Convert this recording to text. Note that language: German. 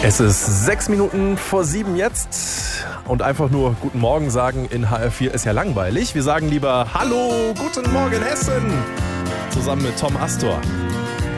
Es ist 6 Minuten vor 7 jetzt und einfach nur Guten Morgen sagen in HR4 ist ja langweilig. Wir sagen lieber Hallo, guten Morgen Hessen, zusammen mit Tom Astor.